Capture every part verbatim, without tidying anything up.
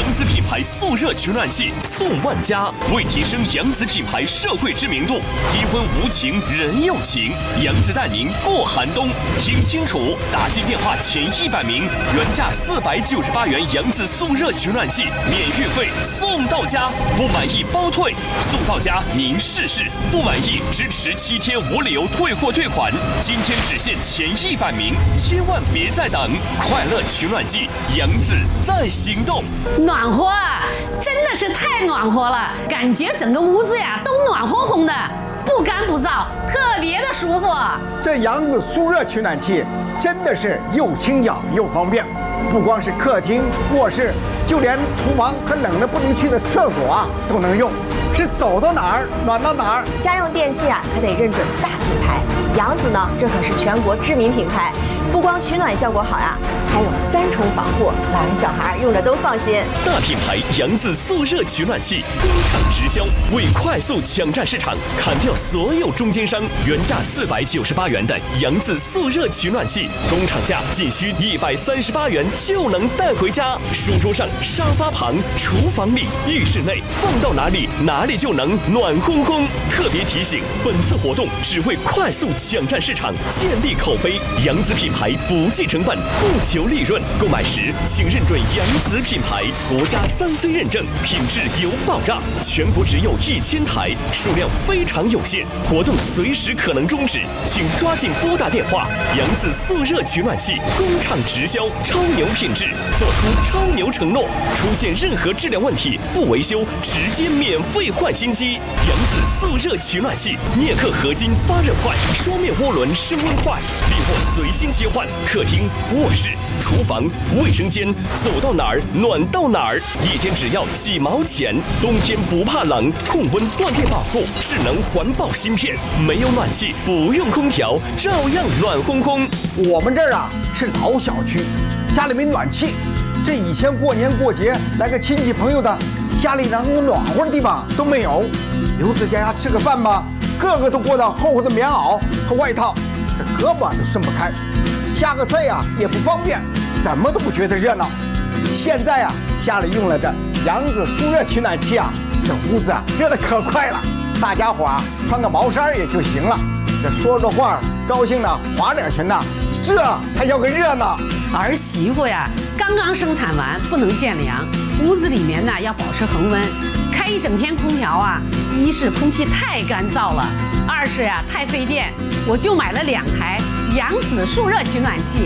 扬子品牌速热取暖器送万家，为提升扬子品牌社会知名度，低温无情人有情，扬子带您过寒冬。听清楚，打进电话前一百名，原价四百九十八元扬子速热取暖器免运费送到家，不满意包退，送到家您试试，不满意支持七天无理由退货退款。今天只限前一百名，千万别再等！快乐取暖季，扬子在行动。 暖和啊，真的是太暖和了，感觉整个屋子呀都暖烘烘的，不干不燥，特别的舒服。 这扬子速热取暖器真的是又轻巧又方便，不光是客厅、卧室，就连厨房和冷的不能去的厕所啊都能用，是走到哪儿暖到哪儿。 家用电器啊，可得认准大品牌。扬子呢，这可是全国知名品牌，不光取暖效果好呀，还有三重防护，老人小孩用着都放心。 大品牌扬子速热取暖器工厂直销，为快速抢占市场，砍掉所有中间商。原价四百九十八元的扬子速热取暖器，工厂价仅需一百三十八元就能带回家。书桌上、沙发旁、厨房里、浴室内，放到哪里哪里就能暖烘烘。特别提醒，本次活动只为快速抢占市场，建立口碑。扬子品牌不计成本，不求利润。购买时请认准扬子品牌，国家三 C 认证，品质有保障。全国只有一千台，数量非常有限，活动随时可能终止，请抓紧拨打电话。扬子速热取暖器工厂直销，超牛品质，做出超牛承诺。出现任何质量问题，不维修直接免费换新机。扬子速热取暖器，镍铬合金发热坏，双面涡轮升温坏，利货随心切换。客厅、卧室、厨房、卫生间，走到哪儿暖到哪儿，一天只要几毛钱。冬天不怕冷，控温断电保护，智能环保芯片，没有暖气不用空调，照样暖烘烘。 我们这儿啊是老小区，家里没暖气，这以前过年过节来个亲戚朋友的，家里能有暖和的地方都没有，留在家吃个饭吧，个个都裹到厚厚的棉袄和外套，这胳膊都伸不开，夹个菜啊也不方便，怎么都不觉得热闹。现在啊，家里用了这扬子速热取暖器啊，这屋子啊热得可快了，大家伙啊穿个毛衫也就行了，这说着话高兴的划两拳呐，这才叫个热闹。 儿媳妇呀，刚刚生产完不能见凉，屋子里面呢要保持恒温，开一整天空调啊，一是空气太干燥了，二是呀太费电，我就买了两台扬子速热取暖器。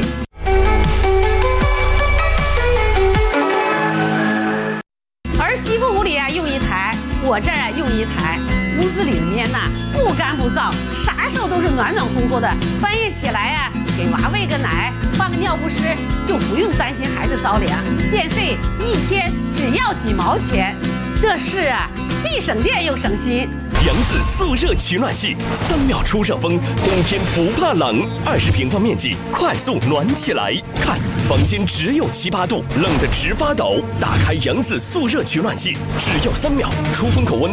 儿媳妇屋里啊用一台，我这儿啊用一台，屋子里面呐不干不燥，啥时候都是暖暖乎乎的。半夜起来呀、啊，给娃喂个奶，换个尿不湿，就不用担心孩子着凉。电费一天只要几毛钱，这是啊，既省电又省心。 扬子速热取暖器，三秒出热风，冬天不怕冷。二十平方面积，快速暖起来。看，房间只有七八度，冷得直发抖。打开扬子速热取暖器，只要三秒，出风口温。